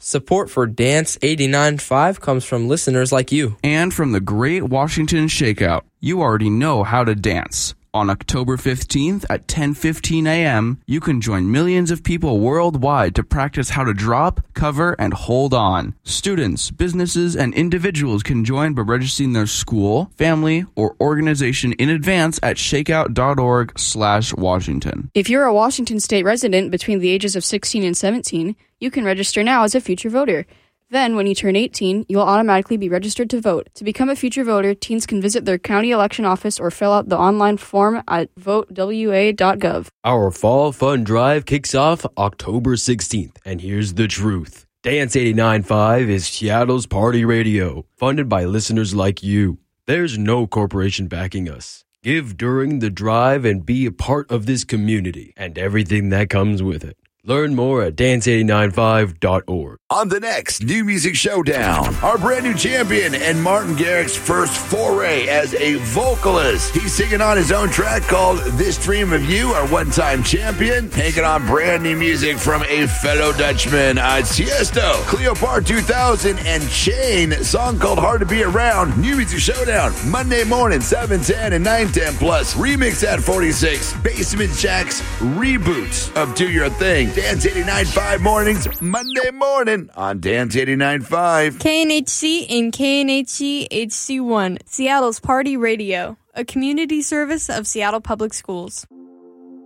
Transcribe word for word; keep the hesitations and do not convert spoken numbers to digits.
Support for Dance eighty-nine point five comes from listeners like you. And from the Great Washington Shakeout. You already know how to dance. On October fifteenth at ten fifteen a.m., you can join millions of people worldwide to practice how to drop, cover, and hold on. Students, businesses, and individuals can join by registering their school, family, or organization in advance at shakeout.org slash Washington. If you're a Washington State resident between the ages of sixteen and seventeen, you can register now as a future voter. Then, when you turn eighteen, you will automatically be registered to vote. To become a future voter, teens can visit their county election office or fill out the online form at vote w a dot gov. Our Fall Fun Drive kicks off October sixteenth, and here's the truth. Dance eighty-nine point five is Seattle's party radio, funded by listeners like you. There's no corporation backing us. Give during the drive and be a part of this community and everything that comes with it. Learn more at dance eight nine five dot org. On the next New Music Showdown, our brand new champion and Martin Garrix's first foray as a vocalist. He's singing on his own track called This Dream of You, our one-time champion, taking on brand new music from a fellow Dutchman, uh, Tiesto, Cleopatra two thousand, and Chain, a song called Hard to Be Around. New Music Showdown, Monday morning, seven ten and nine ten plus. Remix at forty-six, Basement Jaxx reboots of Do Your Thing. Dance eighty-nine point five mornings, Monday morning on Dance eighty-nine point five. K N H C and K N H C H C one, Seattle's Party Radio, a community service of Seattle Public Schools.